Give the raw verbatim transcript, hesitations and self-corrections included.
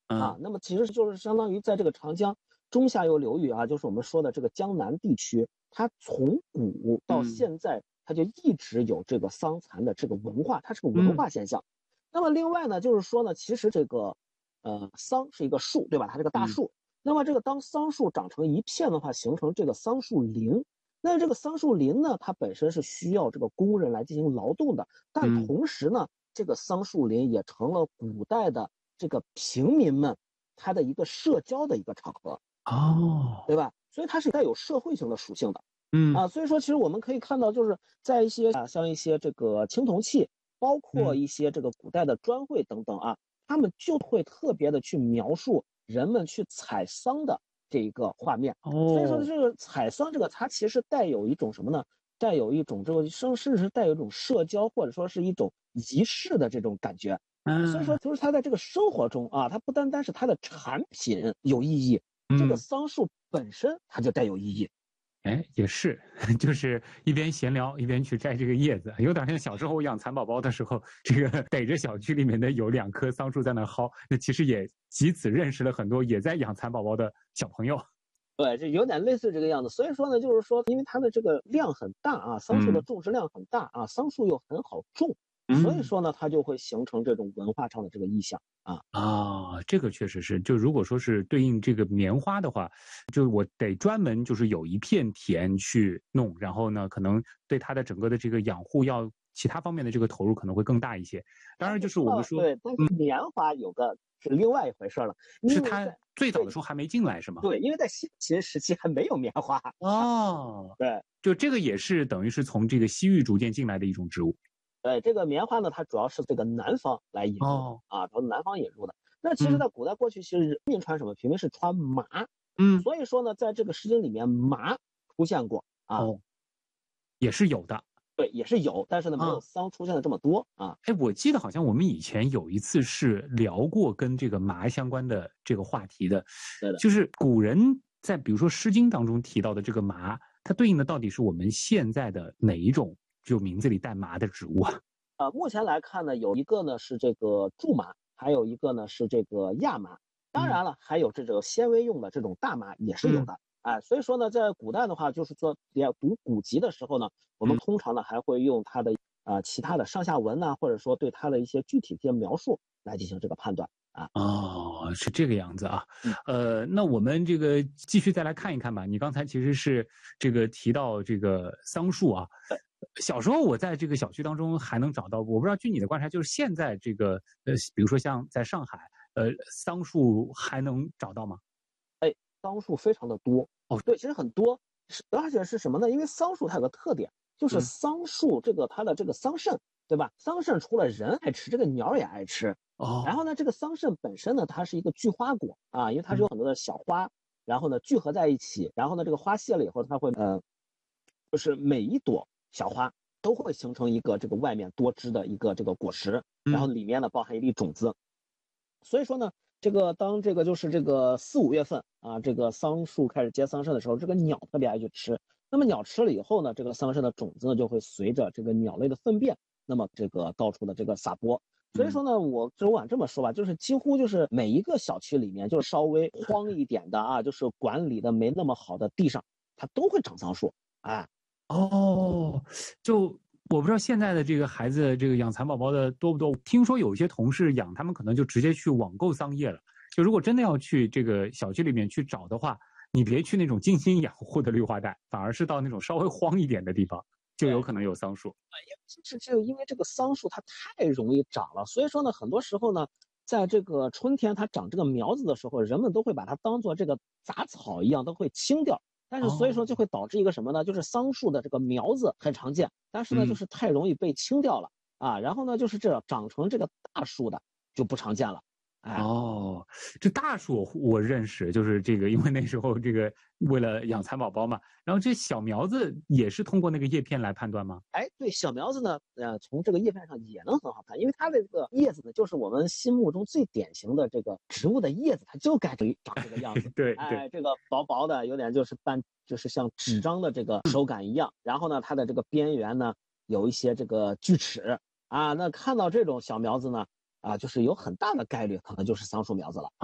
啊， 嗯那么其实就是相当于在这个长江中下游流域啊，就是我们说的这个江南地区，它从古到嗯现在，它就一直有这个桑蚕的这个文化，它是个文嗯化现象。那么另外呢，就是说呢，其实这个呃桑是一个树，对吧？它是个大嗯树。那么这个当桑树长成一片的话，形成这个桑树林。那这个桑树林呢，它本身是需要这个工人来进行劳动的，但嗯， 同时呢，这个桑树林也成了古代的这个平民们他的一个社交的一个场合， 哦， 对吧？所以它是带有社会性的属性的。 嗯啊，所以说其实我们可以看到，就是在一些啊，像一些这个青铜器，包括嗯一些这个古代的砖绘等等啊，他们就会特别的去描述人们去采桑的这一个画面。所以说哦， 这个采桑这个，它其实带有一种什么呢？带有一种这个甚甚至是带有一种社交或者说是一种仪式的这种感觉。所以说， 嗯就是它在这个生活中啊，它不单单是它的产品有意义，这个嗯。 桑树本身它就带有意义。 哎，也是，就是一边闲聊一边去摘这个叶子，有点像小时候养蚕宝宝的时候，这个逮着小区里面的有两棵桑树在那薅，那其实也藉此认识了很多也在养蚕宝宝的小朋友。 对，这有点类似这个样子。所以说呢，就是说，因为它的这个量很大啊，桑树的嗯种植量很大啊，桑树又很好种，所以嗯。 说呢，它就会形成这种文化上的这个意象啊。 啊，这个确实是。就如果说是对应这个棉花的话，就我得专门就是有一片田去弄，然后呢，可能对它的整个的这个养护要其他方面的这个投入可能会更大一些。当然，就是我们说， 对，但是棉花有个是另外一回事了， 是它因为在最早对的时候还没进来是吗？ 对，因为在先秦时期还没有棉花。 哦， 对就这个也是等于是从这个西域逐渐进来的一种植物。 对，这个棉花呢，它主要是这个南方来引入的哦， 啊，从南方引入的。那其实， 嗯在古代过去，其实人民穿什么？平民是穿麻， 嗯， 所以说呢，在这个《诗经》里面，麻出现过啊。 哦，也是有的。 对，也是有，但是呢，没有啊。 桑出现的这么多啊。 哎，我记得好像我们以前有一次是聊过跟这个麻相关的这个话题的， 对的。 就是古人在比如说《诗经》当中提到的这个麻，它对应的到底是我们现在的哪一种就名字里带麻的植物啊？ 呃，目前来看呢，有一个呢是这个苎麻，还有一个呢是这个亚麻。当嗯然了，还有这种纤维用的这种大麻也是有嗯的。哎，所以说呢，在古代的话，就是说要读古籍的时候呢，我们嗯。 通常呢还会用它的呃其他的上下文呐、或者说对它的一些具体的一些描述来进行这个判断啊。 哦，是这个样子啊。 嗯， 呃，那我们这个继续再来看一看吧。你刚才其实是这个提到这个桑树啊，小时候我在这个小区当中还能找到，我不知道据你的观察，就是现在这个呃，比如说像在上海，呃，桑树还能找到吗？ 桑树非常的多哦， 对，其实很多，是而且是什么呢？因为桑树它有个特点，就是嗯， 桑树这个它的这个桑葚，对吧？桑葚除了人爱吃，这个鸟也爱吃。然哦， 后呢，这个桑葚本身呢，它是一个聚花果啊，因为它是嗯， 有很多的小花，然后呢聚合在一起，然后呢这个花谢了以后，它会呃，就是每一朵小花都会形成一个这个外面多汁的一个这个果实，然后嗯， 里面呢包含一粒种子。所以说呢，这个当这个就是这个四五月份啊，这个桑树开始结桑葚的时候，这个鸟特别爱去吃。那么鸟吃了以后呢，这个桑葚的种子呢就会随着这个鸟类的粪便，那么这个到处的这个撒播。所以嗯。 说呢，我只管这么说吧，就是几乎就是每一个小区里面，就是稍微荒一点的啊，就是管理的没那么好的地上，它都会长桑树。哎， 哦，就我不知道现在的这个孩子，这个养蚕宝宝的多不多？听说有一些同事养，他们可能就直接去网购桑叶了。就如果真的要去这个小区里面去找的话，你别去那种精心养护的绿化带，反而是到那种稍微荒一点的地方，就有可能有桑树。 是就因为这个桑树它太容易长了，所以说呢，很多时候呢，在这个春天它长这个苗子的时候，人们都会把它当做这个杂草一样，都会清掉。但是所以说就哦， 会导致一个什么呢？就是桑树的这个苗子很常见，但是呢，就嗯。 是太容易被清掉了啊。然后呢，就是这长成这个大树的就不常见了。哎， 哦，这大树我我认识，就是这个，因为那时候这个为了养蚕宝宝嘛，然后这小苗子也是通过那个叶片来判断吗？ 哎，对，小苗子呢，呃，从这个叶片上也能很好看，因为它的这个叶子呢，就是我们心目中最典型的这个植物的叶子，它就该长这个样子。 对对， 哎，这个薄薄的，有点就是半，就是像纸张的这个手感一样。然后呢，它的这个边缘呢，有一些这个锯齿啊。那看到这种小苗子呢，啊，就是有很大的概率可能就是桑树苗子了。